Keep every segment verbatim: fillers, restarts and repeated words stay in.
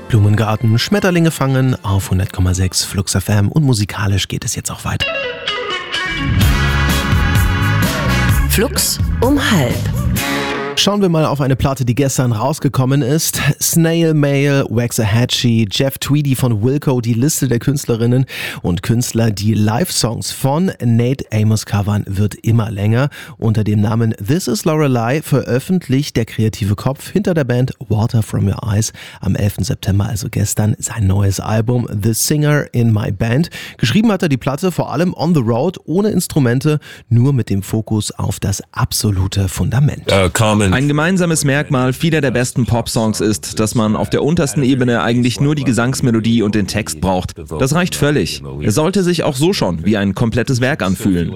Blumengarten, Schmetterlinge fangen auf hundert Komma sechs Flux F M und musikalisch geht es jetzt auch weiter. Flux um halb. Schauen wir mal auf eine Platte, die gestern rausgekommen ist. Snail Mail, Waxahachie, Jeff Tweedy von Wilco, die Liste der Künstlerinnen und Künstler, die Live-Songs von Nate Amos covern, wird immer länger. Unter dem Namen This Is Lorelei veröffentlicht der kreative Kopf hinter der Band Water From Your Eyes am elften September, also gestern, sein neues Album The Singer in My Band. Geschrieben hat er die Platte vor allem on the road, ohne Instrumente, nur mit dem Fokus auf das absolute Fundament. Uh, common Ein gemeinsames Merkmal vieler der besten Pop-Songs ist, dass man auf der untersten Ebene eigentlich nur die Gesangsmelodie und den Text braucht. Das reicht völlig. Es sollte sich auch so schon wie ein komplettes Werk anfühlen.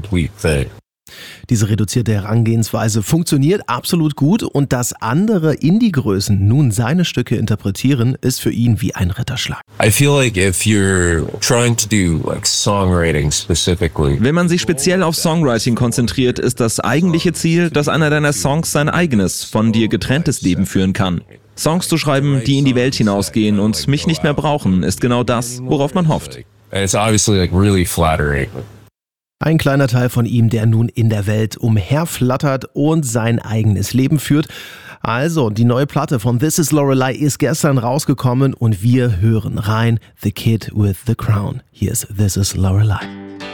Diese reduzierte Herangehensweise funktioniert absolut gut und dass andere Indie-Größen nun seine Stücke interpretieren, ist für ihn wie ein Ritterschlag. I feel like if you're trying to do like songwriting specifically. Wenn man sich speziell auf Songwriting konzentriert, ist das eigentliche Ziel, dass einer deiner Songs sein eigenes, von dir getrenntes Leben führen kann. Songs zu schreiben, die in die Welt hinausgehen und mich nicht mehr brauchen, ist genau das, worauf man hofft. It's obviously like really flattering. Ein kleiner Teil von ihm, der nun in der Welt umherflattert und sein eigenes Leben führt. Also, die neue Platte von This Is Lorelei ist gestern rausgekommen und wir hören rein. The Kid with the Crown. Hier ist This Is Lorelei.